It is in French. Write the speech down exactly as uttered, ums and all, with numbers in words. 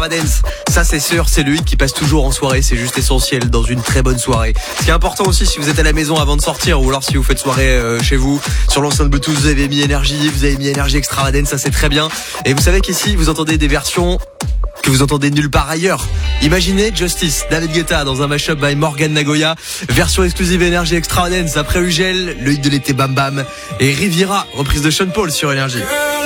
Dance, ça c'est sûr, c'est le hit qui passe toujours en soirée, c'est juste essentiel dans une très bonne soirée. Ce qui est important aussi si vous êtes à la maison avant de sortir ou alors si vous faites soirée euh, chez vous, sur l'enceinte Bluetooth vous avez mis énergie, vous avez mis énergie Extravagance, ça c'est très bien. Et vous savez qu'ici vous entendez des versions que vous entendez nulle part ailleurs. Imaginez Justice, David Guetta dans un mashup by Morgan Nagoya, version exclusive énergie Extravagance après Ugel, le hit de l'été Bam Bam et Riviera, reprise de Sean Paul sur énergie.